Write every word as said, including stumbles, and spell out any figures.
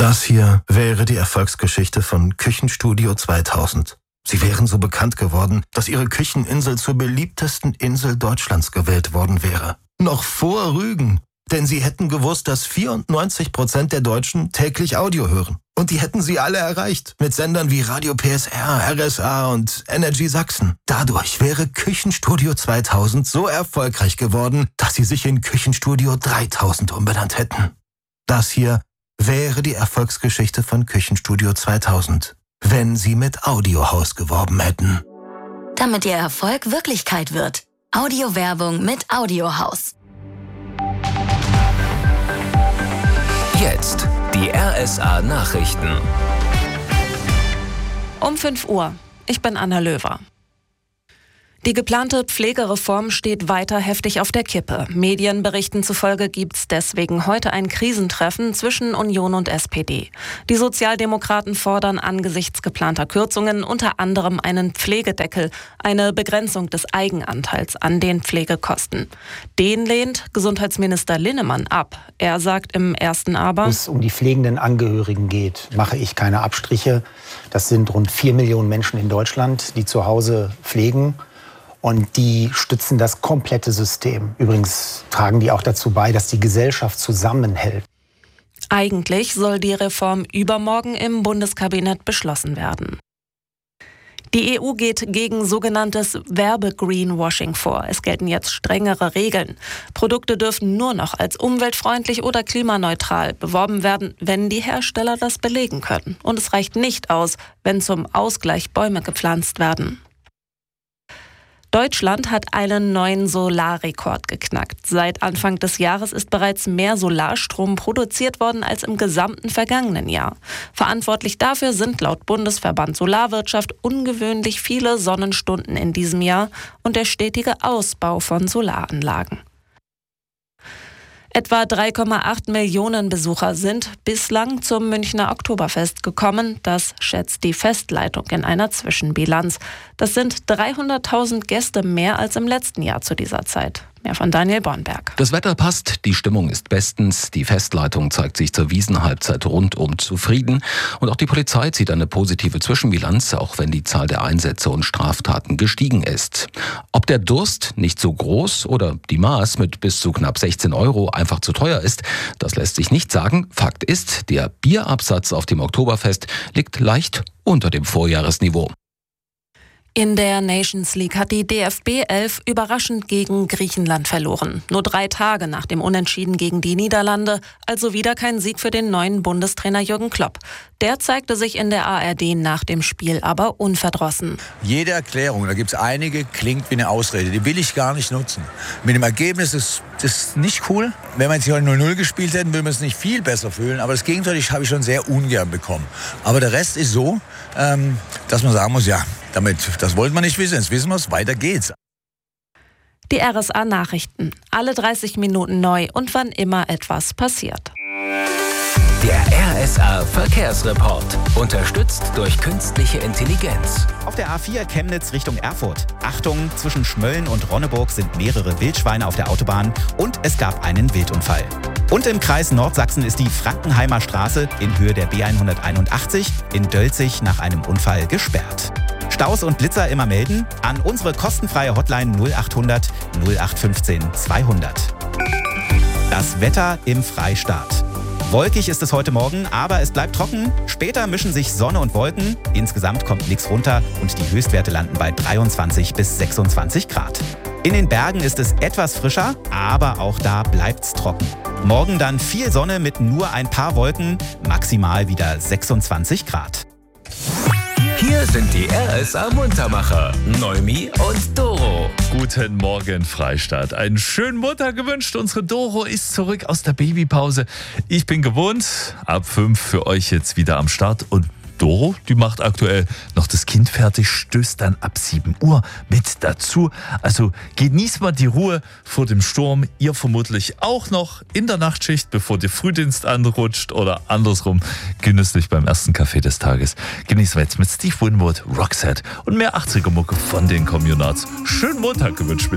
Das hier wäre die Erfolgsgeschichte von Küchenstudio zweitausend. Sie wären so bekannt geworden, dass ihre Kücheninsel zur beliebtesten Insel Deutschlands gewählt worden wäre. Noch vor Rügen. Denn sie hätten gewusst, dass vierundneunzig Prozent der Deutschen täglich Audio hören. Und die hätten sie alle erreicht. Mit Sendern wie Radio P S R, R S A und Energy Sachsen. Dadurch wäre Küchenstudio zweitausend so erfolgreich geworden, dass sie sich in Küchenstudio dreitausend umbenannt hätten. Das hier wäre die Erfolgsgeschichte von Küchenstudio zweitausend, wenn sie mit Audiohaus geworben hätten. Damit ihr Erfolg Wirklichkeit wird. Audiowerbung mit Audiohaus. Jetzt die R S A-Nachrichten. Um fünf Uhr. Ich bin Anna Löwer. Die geplante Pflegereform steht weiter heftig auf der Kippe. Medienberichten zufolge gibt es deswegen heute ein Krisentreffen zwischen Union und S P D. Die Sozialdemokraten fordern angesichts geplanter Kürzungen unter anderem einen Pflegedeckel, eine Begrenzung des Eigenanteils an den Pflegekosten. Den lehnt Gesundheitsminister Linnemann ab. Er sagt im ersten aber: Wenn es um die pflegenden Angehörigen geht, mache ich keine Abstriche. Das sind rund vier Millionen Menschen in Deutschland, die zu Hause pflegen. Und die stützen das komplette System. Übrigens tragen die auch dazu bei, dass die Gesellschaft zusammenhält. Eigentlich soll die Reform übermorgen im Bundeskabinett beschlossen werden. Die E U geht gegen sogenanntes Werbe-Greenwashing vor. Es gelten jetzt strengere Regeln. Produkte dürfen nur noch als umweltfreundlich oder klimaneutral beworben werden, wenn die Hersteller das belegen können. Und es reicht nicht aus, wenn zum Ausgleich Bäume gepflanzt werden. Deutschland hat einen neuen Solarrekord geknackt. Seit Anfang des Jahres ist bereits mehr Solarstrom produziert worden als im gesamten vergangenen Jahr. Verantwortlich dafür sind laut Bundesverband Solarwirtschaft ungewöhnlich viele Sonnenstunden in diesem Jahr und der stetige Ausbau von Solaranlagen. Etwa drei Komma acht Millionen Besucher sind bislang zum Münchner Oktoberfest gekommen. Das schätzt die Festleitung in einer Zwischenbilanz. Das sind dreihunderttausend Gäste mehr als im letzten Jahr zu dieser Zeit. Mehr von Daniel Bornberg. Das Wetter passt, die Stimmung ist bestens, die Festleitung zeigt sich zur Wiesenhalbzeit rundum zufrieden und auch die Polizei zieht eine positive Zwischenbilanz, auch wenn die Zahl der Einsätze und Straftaten gestiegen ist. Ob der Durst nicht so groß oder die Maß mit bis zu knapp sechzehn Euro einfach zu teuer ist, das lässt sich nicht sagen. Fakt ist, der Bierabsatz auf dem Oktoberfest liegt leicht unter dem Vorjahresniveau. In der Nations League hat die D F B elf überraschend gegen Griechenland verloren. Nur drei Tage nach dem Unentschieden gegen die Niederlande, also wieder kein Sieg für den neuen Bundestrainer Jürgen Klopp. Der zeigte sich in der A R D nach dem Spiel aber unverdrossen. Jede Erklärung, da gibt es einige, klingt wie eine Ausrede. Die will ich gar nicht nutzen. Mit dem Ergebnis ist das nicht cool. Wenn wir jetzt hier null null gespielt hätten, würden wir es nicht viel besser fühlen. Aber das Gegenteil habe ich schon sehr ungern bekommen. Aber der Rest ist so, ähm, dass man sagen muss, ja, damit, das wollte man nicht wissen. Jetzt wissen wir es, weiter geht's. Die R S A-Nachrichten. Alle dreißig Minuten neu und wann immer etwas passiert. Der R S A-Verkehrsreport. Unterstützt durch künstliche Intelligenz. Auf der A vier Chemnitz Richtung Erfurt. Achtung, zwischen Schmölln und Ronneburg sind mehrere Wildschweine auf der Autobahn und es gab einen Wildunfall. Und im Kreis Nordsachsen ist die Frankenheimer Straße in Höhe der B hunderteinundachtzig in Dölzig nach einem Unfall gesperrt. Staus und Blitzer immer melden an unsere kostenfreie Hotline null achthundert nullacht fünfzehn zweihundert. Das Wetter im Freistaat. Wolkig ist es heute Morgen, aber es bleibt trocken. Später mischen sich Sonne und Wolken. Insgesamt kommt nichts runter und die Höchstwerte landen bei dreiundzwanzig bis sechsundzwanzig Grad. In den Bergen ist es etwas frischer, aber auch da bleibt's trocken. Morgen dann viel Sonne mit nur ein paar Wolken, maximal wieder sechsundzwanzig Grad. Hier sind die R S A-Muntermacher, Noemi und Doro. Guten Morgen, Freistaat. Einen schönen Montag gewünscht. Unsere Doro ist zurück aus der Babypause. Ich bin gewohnt, ab fünf für euch jetzt wieder am Start. Und Doro, die macht aktuell noch das Kind fertig, stößt dann ab sieben Uhr mit dazu. Also genießt mal die Ruhe vor dem Sturm. Ihr vermutlich auch noch in der Nachtschicht, bevor der Frühdienst anrutscht oder andersrum genüsslich beim ersten Kaffee des Tages. Genießen wir jetzt mit Steve Winwood, Roxette und mehr achtziger Mucke von den Communards. Schönen Montag gewünscht.